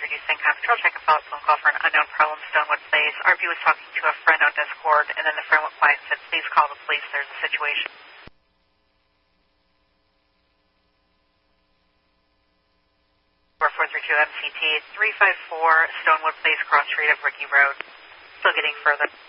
introducing Patrol Check and follow-up phone call for an unknown problem, Stonewood Place. RV was talking to a friend on Discord, and then the friend went quiet and said, please call the police, there's a situation. 432 MCT 354 Stonewood Place, cross street of Ricky Road. Still getting further.